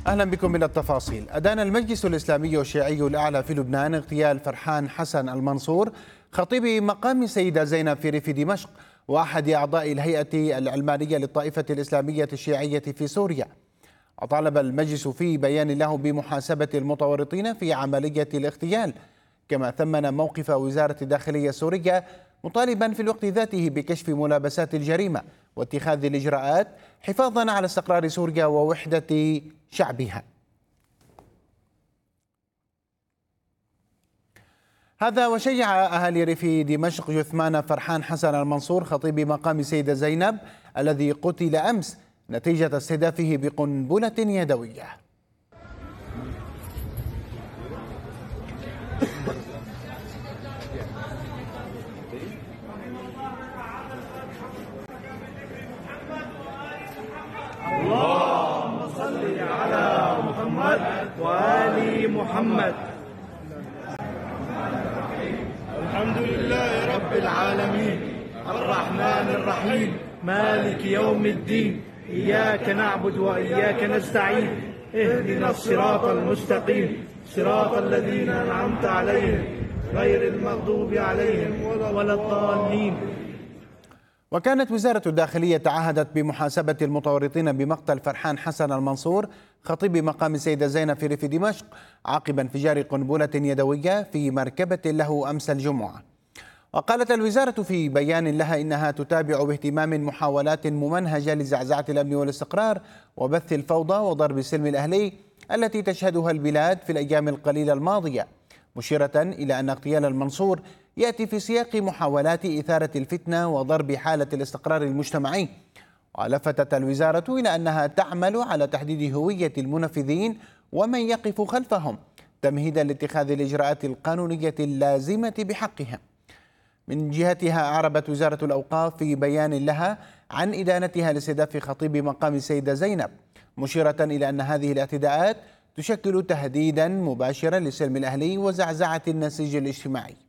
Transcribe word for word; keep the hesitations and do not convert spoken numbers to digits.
أهلا بكم من التفاصيل. أدان المجلس الإسلامي الشيعي الأعلى في لبنان اغتيال فرحان حسن المنصور خطيب مقام سيدة زينب في ريف دمشق وأحد أعضاء الهيئة العلمانية للطائفة الإسلامية الشيعية في سوريا. وطالب المجلس في بيان له بمحاسبة المتورطين في عملية الاغتيال، كما ثمن موقف وزارة الداخلية السورية مطالبا في الوقت ذاته بكشف ملابسات الجريمة واتخاذ الإجراءات حفاظا على استقرار سوريا ووحدة شعبها. هذا وشيع أهالي ريف دمشق جثمان فرحان حسن المنصور خطيب مقام سيدة زينب الذي قتل أمس نتيجة استهدافه بقنبلة يدوية. اللهم صل على محمد وآل محمد. الحمد لله رب العالمين الرحمن الرحيم مالك يوم الدين، إياك نعبد وإياك نستعين، اهدنا الصراط المستقيم صراط الذين أنعمت عليهم غير المغضوب عليهم ولا الضالين. وكانت وزارة الداخلية تعهدت بمحاسبة المتورطين بمقتل فرحان حسن المنصور خطيب مقام السيدة زينب في ريف دمشق عقب انفجار قنبلة يدوية في مركبة له أمس الجمعة. وقالت الوزارة في بيان لها إنها تتابع باهتمام محاولات ممنهجة لزعزعة الأمن والاستقرار وبث الفوضى وضرب السلم الأهلي التي تشهدها البلاد في الأيام القليلة الماضية، مشيرة إلى أن اغتيال المنصور يأتي في سياق محاولات إثارة الفتنة وضرب حالة الاستقرار المجتمعي. ولفتت الوزارة إلى أنها تعمل على تحديد هوية المنفذين ومن يقف خلفهم تمهيدا لاتخاذ الإجراءات القانونية اللازمة بحقهم. من جهتها أعربت وزارة الأوقاف في بيان لها عن إدانتها لاستهداف خطيب مقام السيدة زينب، مشيرة إلى أن هذه الاعتداءات تشكل تهديدا مباشرا للسلم الأهلي وزعزعة النسيج الاجتماعي.